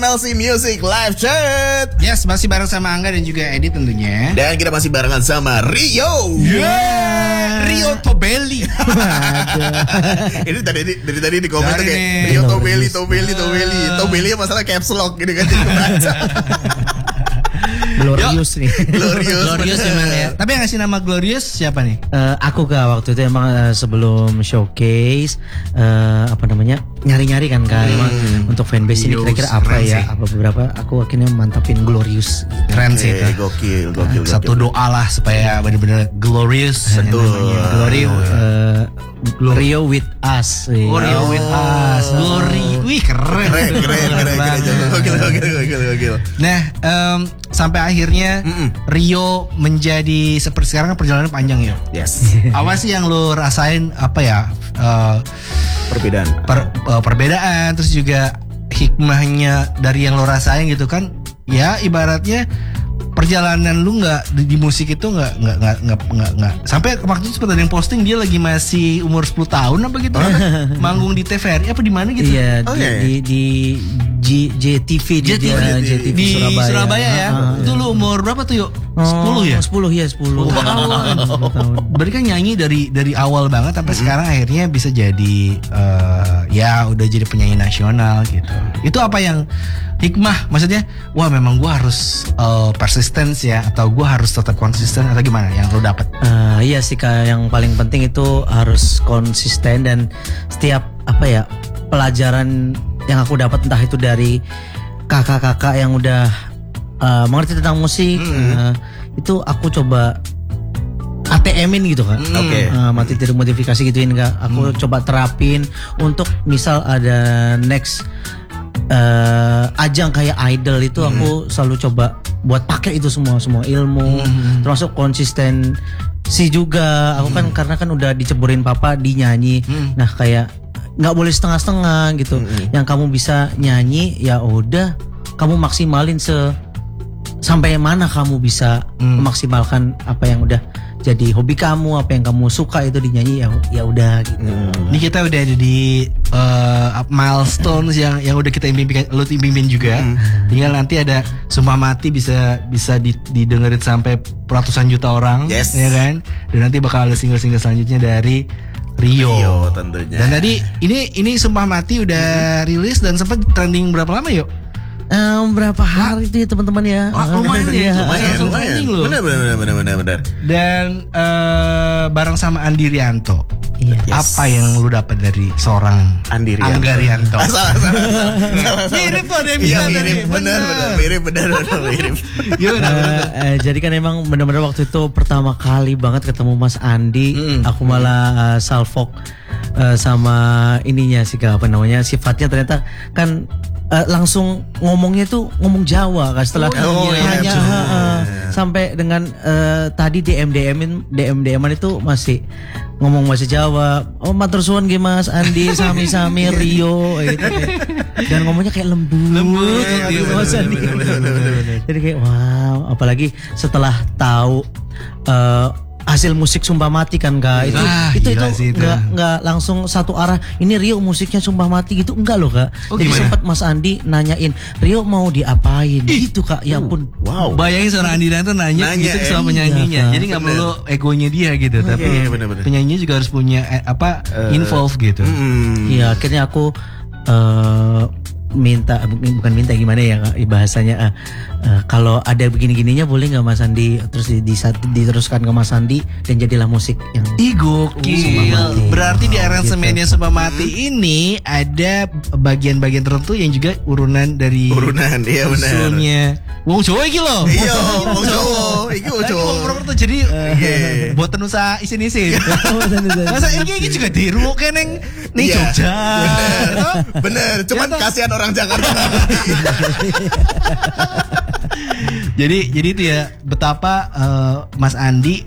LC Music Live Chat. Yes, masih bareng sama Angga dan juga Edi tentunya. Dan kita masih barengan sama Rio. Rio Tobelli. Ini dari tadi di komen tuh kayak nih. Rio Tobelli. Tobelli masalah caps lock gitu kan. Glorious nih. Glorious emang ya. Tapi yang ngasih nama Glorious siapa nih? Aku waktu itu emang sebelum showcase nyari-nyari kan emang untuk fanbase ini kira-kira apa ya, apa beberapa aku akhirnya mantapin Glorious. Keren sih itu. Gokil. Satu doa lah supaya benar-benar glorious. Betul. Rio with us. Rio with us. Glory. Wih keren. Gokil. Nah, sampai akhirnya Rio menjadi seperti sekarang kan perjalanan panjang ya. Yes. Apa sih yang lo rasain perbedaan terus juga hikmahnya dari yang lo rasain gitu kan? Ya ibaratnya perjalanan lu nggak di musik itu nggak sampai waktu itu sempat ada yang posting dia lagi masih umur 10 tahun apa gitu manggung di TVRI apa di mana gitu. Iya, di JTV di Surabaya ya. Itu lu umur berapa tuh yuk? 10 ya? 10 tahun. Berarti kan nyanyi dari awal banget sampai sekarang akhirnya bisa jadi ya udah jadi penyanyi nasional gitu. Itu apa yang hikmah? Maksudnya wah memang gue harus persisten ya, atau gue harus tetap konsisten, atau gimana yang lo dapet? Iya sih Kak, yang paling penting itu harus konsisten dan setiap pelajaran yang aku dapat entah itu dari kakak-kakak yang udah mengerti tentang musik, itu aku coba ATM-in gitu Kak. Materi modifikasi gituin Kak. Aku coba terapin untuk misal ada next ajang kayak idol itu aku selalu coba buat pakai itu semua ilmu, termasuk konsistensi juga. Aku kan karena kan udah diceburin papa di nyanyi. Nah kayak nggak boleh setengah-setengah gitu. Yang kamu bisa nyanyi ya udah kamu maksimalin sampai mana kamu bisa memaksimalkan apa yang udah jadi hobi kamu, apa yang kamu suka itu dinyanyi ya udah gitu. Ini kita udah ada di milestones yang udah kita impiin juga. Tinggal nanti ada Sumpah Mati bisa didengerin sampai ratusan juta orang, yes. Ya kan? Dan nanti bakal ada single-single selanjutnya dari Rio tentunya. Dan tadi ini Sumpah Mati udah rilis dan sempat trending berapa lama yuk? Berapa hari itu ya teman-teman ya? Lumayan ya. Benar. Dan bareng sama Andi Rianto. Iya. Yes. Apa yang lu dapat dari seorang Andi Rianto? Angga Rianto. Salah. Mirip loh dia bisa. Mirip. Jadi kan emang benar-benar waktu itu pertama kali banget ketemu Mas Andi, aku malah salfok sama ininya sih Kak, sifatnya ternyata kan langsung ngomongnya tuh ngomong Jawa kan setelah sampai dengan tadi DM-an itu masih ngomong bahasa Jawa. Oh matur suwun nggih Mas Andi sami-sami Rio gitu. Dan ngomongnya kayak lembut gitu Mas Andi. Jadi kayak wow, apalagi setelah tahu hasil musik Sumpah Mati kan Kak. Itu enggak langsung satu arah. Ini Rio musiknya Sumpah Mati gitu enggak loh Kak. Jadi sempat Mas Andi nanyain Rio mau diapain gitu Kak. Ya ampun. Wow. Bayangin seorang Andi Rianto nanya gitu ke sama penyanyinya. Jadi enggak perlu egonya dia gitu, tapi penyanyinya juga harus punya involve gitu. Iya, akhirnya aku bukan minta gimana ya bahasanya kalau ada begini-gininya boleh nggak Mas Andi, terus diteruskan ke Mas Andi dan jadilah musik yang gokil. Berarti di aransemennya Sumpah Mati ini ada bagian-bagian tertentu yang juga urunan, iya benar. Usulnya wong Jawa iki lho. Iya, wong Jawa. Iki wong Jawa. Jadi buat usaha isin-isin. Masa iki juga dirungokne ning Jogja. Bener, cuman kasihan orang Jakarta. Jadi itu ya betapa Mas Andi